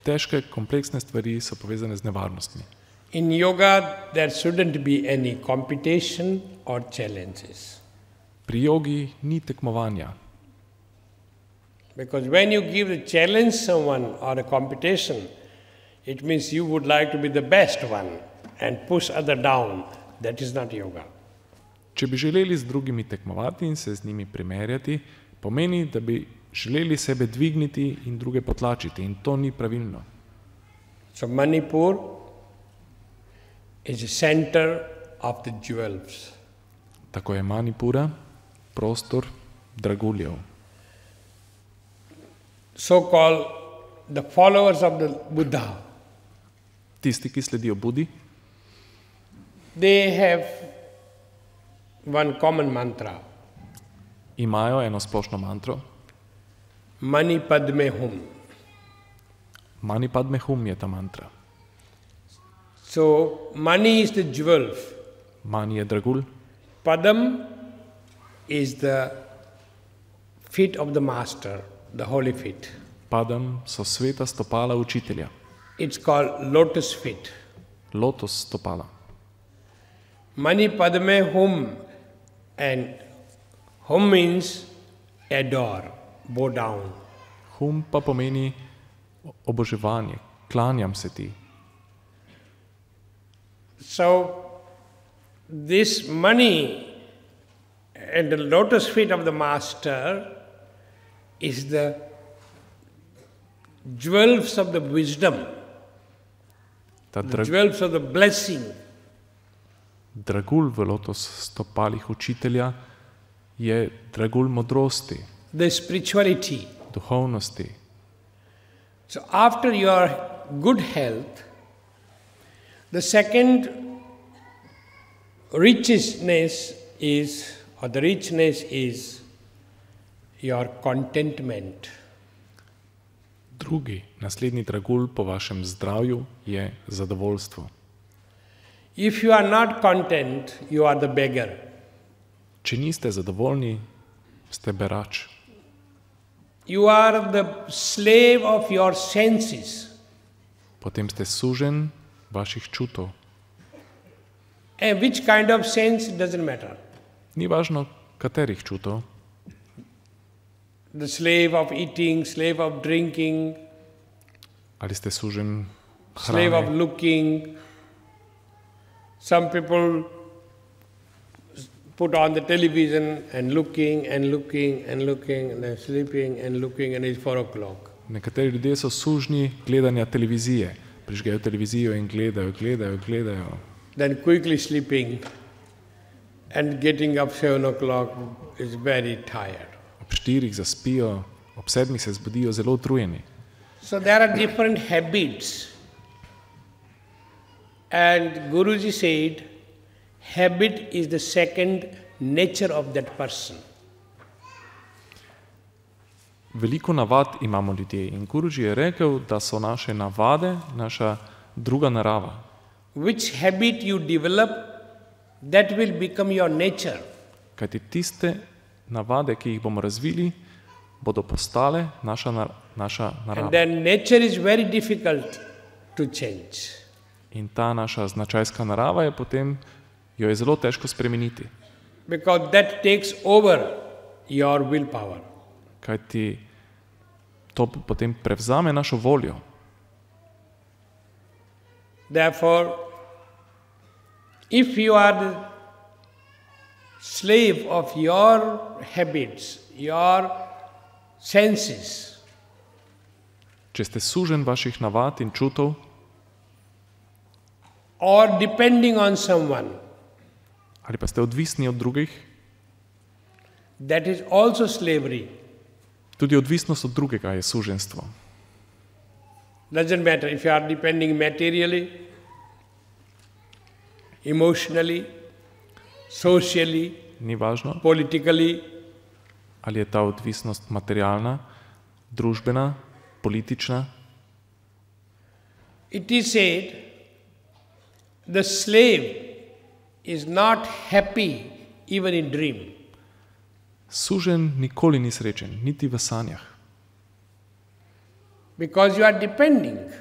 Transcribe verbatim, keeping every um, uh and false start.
Težke, kompleksne stvari so povezane z nevarnostmi. In yoga, there shouldn't be any competition or challenges. Pri jogi ni tekmovanja. Because when you give a challenge someone or a competition, it means you would like to be the best one and push other down. That is not yoga. Če bi želeli z drugimi tekmovati in se z njimi primerjati, pomeni, da bi želeli sebe dvigniti in druge potlačiti, in to ni pravilno. So Manipur is the center of the jewels. Tako je Manipura prostor draguljev. So-called the followers of the Buddha. Tisti, ki sledijo Budi, they have one common mantra. Imajo eno splošno mantro. Mani Padme Hum. Mani Padme Hum je ta mantra. So, Mani is the jewel. Mani je dragulj. Padam is the feet of the master, the holy feet. Padam so sveta stopala učitelja. It's called lotus feet. Lotus stopala. Mani Padme Hum, and Hum means adore, bow down. Hum pa pomeni oboževanje, klanjam se ti. So, this Mani and the lotus feet of the master is the jewels of the wisdom, Ta the drag, jewels of the blessing. dragulj v lotus stopalih učitelja je dragulj modrosti, The spirituality. duhovnosti. So after your good health, the second richness is, or the richness is your contentment. Drugi, naslednji dragulj po vašem zdravju je zadovoljstvo. If you are not content, you are the beggar. Če niste zadovoljni, ste berač. You are the slave of your senses. Potem ste suženj vaših čutov. And which kind of sense doesn't matter. Ni važno, katerih čutov. The slave of eating, slave of drinking, Ali ste suženj slave of hrane, looking. Some people put on the television and looking and looking and looking and they're sleeping and looking and it's four o'clock. nekateri ljudje so sužnji gledanja televizije. Prižgejo televizijo in gledajo, gledajo, gledajo. Then quickly sleeping and getting up seven o'clock is very tired. Ob štirih zaspijo, ob sedmih se zbudijo zelo utrujeni. So there are different habits. And Guruji said, habit is the second nature of that person. Veliko navad imamo ljudje in Guruji je rekel, da so naše navade naša druga narava. Which habit you develop, that will become your nature. Kajti tiste navade, ki jih bomo razvili, bodo postale naša, nar naša narava. And then nature is very difficult to change. In ta naša značajska narava je potem, jo je zelo težko spremeniti. Because that takes over your willpower. Kajti to potem prevzame našo voljo. Therefore, if you are the slave of your habits, your senses, Če ste suženj vaših navad in čutov, or depending on someone, ali pa ste odvisni od drugih, that is also slavery. tudi odvisnost od drugega je suženjstvo. Doesn't matter if you are depending materially, emotionally, socially, Ni važno, politically, ali je ta odvisnost materialna, družbena, politična. it is said the slave is not happy even in dream. Suženj nikoli ni srečen, niti v sanjah. because you are depending.